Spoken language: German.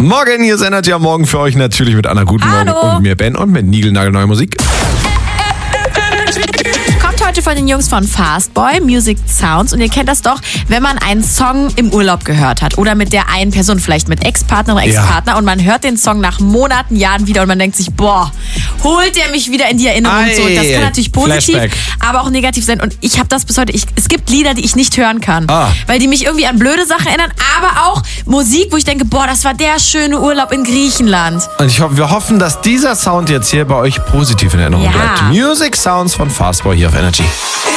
Morgen, hier ist Energy am Morgen für euch natürlich mit Anna. Guten Morgen und mir Ben und mit niegelnagelneue Musik. Kommt heute von den Jungs von Fastboy, Music Sounds. Und ihr kennt das doch, wenn man einen Song im Urlaub gehört hat oder mit der einen Person, vielleicht mit Ex-Partner oder Ex-Partner, und man hört den Song nach Monaten, Jahren wieder und man denkt sich, boah, holt der mich wieder in die Erinnerung zurück. Das kann natürlich positiv, aber auch negativ sein. Und ich habe das bis heute. Es gibt Lieder, die ich nicht hören kann, weil die mich irgendwie an blöde Sachen erinnern, aber auch Musik, wo ich denke, boah, das war der schöne Urlaub in Griechenland. Und wir hoffen, dass dieser Sound jetzt hier bei euch positiv in Erinnerung bleibt. Music Sounds von Fastboy hier auf Energy.